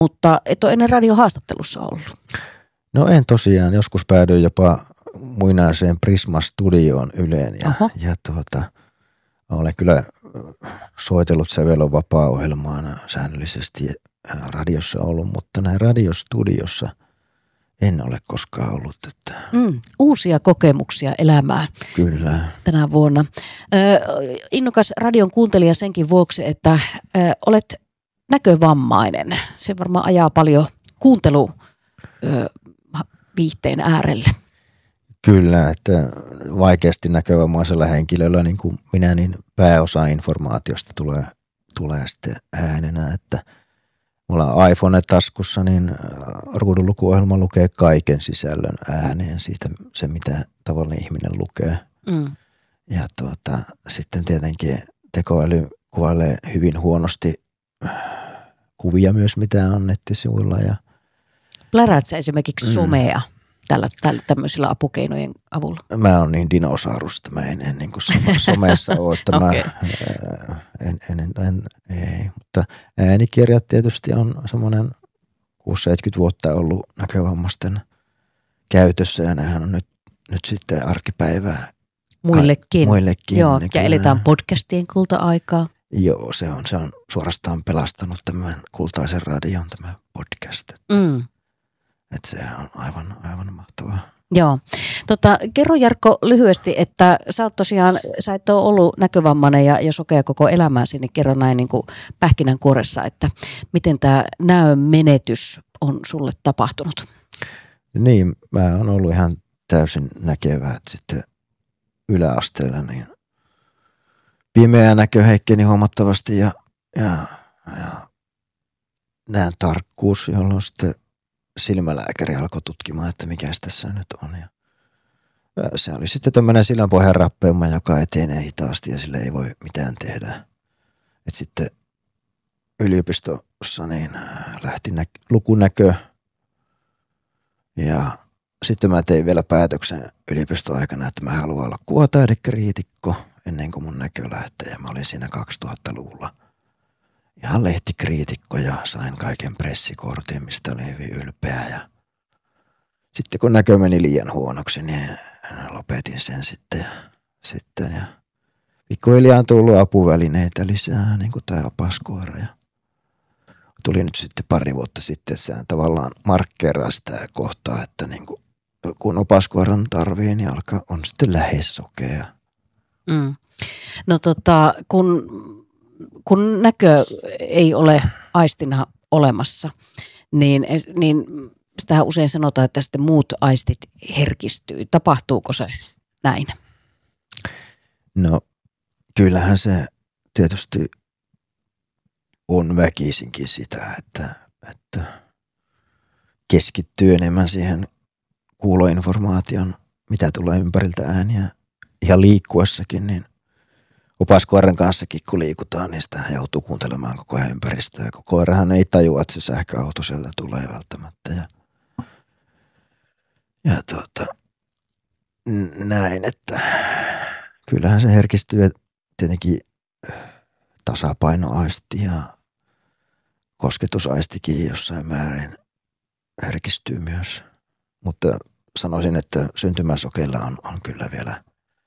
mutta et ole ennen radiohaastattelussa ollut. No en tosiaan. Joskus päädyin jopa muinaiseen Prisma-studioon Yleen ja olen kyllä soitellut Sävelon vapaa-ohjelmaan säännöllisesti radiossa ollut, mutta näin radiostudiossa en ole koskaan ollut. Että uusia kokemuksia elämään. Kyllä. Tänä vuonna. Innokas radion kuuntelija senkin vuoksi, että olet näkövammainen. Se varmaan ajaa paljon kuunteluviihteen äärelle. Kyllä, että vaikeasti näkövammaisella henkilöllä niin kuin minä, niin pääosa informaatiosta tulee sitten äänenä, että mulla on iPhone taskussa, niin ruudunlukuohjelma lukee kaiken sisällön ääneen siitä, se mitä tavallinen ihminen lukee. Ja sitten tietenkin tekoäly kuvailee hyvin huonosti kuvia myös, mitä on nettisivuilla. Pläräät sä esimerkiksi somea tällä tämmöisillä apukeinojen avulla? Mä oon niin dinosaurus, että mä en niin kuin somessa ole. Okay. Ei, mutta äänikirjat tietysti on semmoinen 6-70 vuotta ollut näkövammaisten käytössä ja nämähän on nyt sitten arkipäivää. Muillekin. Joo, Niin ja eletään podcastien kulta-aikaa. Joo, se on suorastaan pelastanut tämän kultaisen radion, tämä podcast. Että se on aivan mahtavaa. Joo. Kerro Jarkko lyhyesti, että sä et ole ollut näkövammainen ja sokea koko elämääsi, niin kerro näin niin kuin pähkinänkuoressa, että miten tämä näön menetys on sulle tapahtunut? Niin, mä oon ollut ihan täysin näkevä, että sitten yläasteella niin pimeä näkö heikkeni huomattavasti ja näen tarkkuus, jolloin sitten silmälääkäri alkoi tutkimaan, että mikä tässä nyt on. Ja se oli sitten tämmöinen silmänpohjan rappeuma, joka etenee hitaasti ja sille ei voi mitään tehdä. Et sitten yliopistossa niin lähti lukunäkö ja sitten mä tein vielä päätöksen yliopiston aikana, että mä haluan olla kuvataidekriitikko ennen kuin mun näkö lähtee. Ja mä olin siinä 2000-luvulla ihan lehtikriitikko ja sain kaiken pressikortin, mistä olin hyvin ylpeä. Ja sitten kun näkö meni liian huonoksi, niin lopetin sen sitten. Ja pikkuhiljaa on tullut apuvälineitä lisää, niin kuin tämä opaskoira. Ja tuli nyt sitten pari vuotta sitten, että sehän tavallaan markkeeraa sitä kohtaa, että niin kuin, kun opaskoiran tarvii, niin on sitten lähes sokea. No kun näkö ei ole aistina olemassa, niin sitähän usein sanotaan, että sitten muut aistit herkistyy. Tapahtuuko se näin? No kyllähän se tietysti on väkisinkin sitä, että keskittyy enemmän siihen kuuloinformaation, mitä tulee ympäriltä ääniä. Ihan liikkuessakin, niin opaskoiran kanssakin kun liikutaan, niin sitä joutuu kuuntelemaan koko ajan ympäristöä. Koirahan ei tajua, että se sähköauto sieltä tulee välttämättä. Ja näin, että kyllähän se herkistyy tietenkin tasapainoaisti ja kosketusaistikin jossain määrin herkistyy myös. Mutta sanoisin, että syntymäsokeilla on kyllä vielä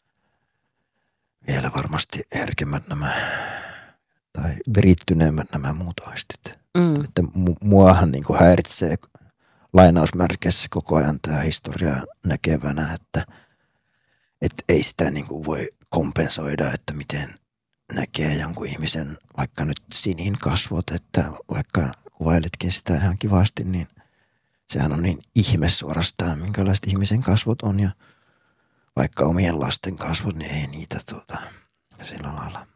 varmasti herkemmät tai virittyneemmät nämä muut aistit. Että muahan niin kuin häiritsee lainausmerkeissä koko ajan tämä historia näkevänä, että ei sitä niin kuin voi kompensoida, että miten näkee jonkun ihmisen vaikka nyt sinin kasvot, että vaikka kuvailitkin sitä ihan kivasti, niin sehän on niin ihme suorastaan, minkälaiset ihmisen kasvot on ja vaikka omien lasten kasvot, niin ei niitä sillä lailla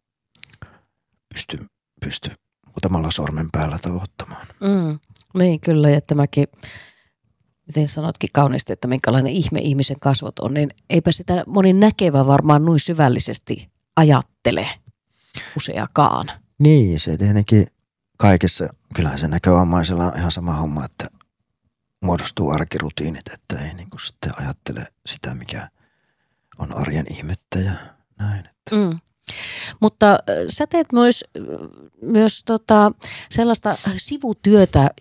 pysty muutamalla sormen päällä tavoittamaan. Niin kyllä, ja tämäkin, miten sanotkin kauniisti, että minkälainen ihme ihmisen kasvot on, niin eipä sitä moni näkevä varmaan noin syvällisesti ajattele useakaan. Niin, se tietenkin kaikessa, kyllähän se näkövammaisella on ihan sama homma, että muodostuu arkirutiinit, että ei niin kuin sitten ajattele sitä, mikä on arjen ihmettä ja näin. Mutta sä teet myös sellaista sivutyötä,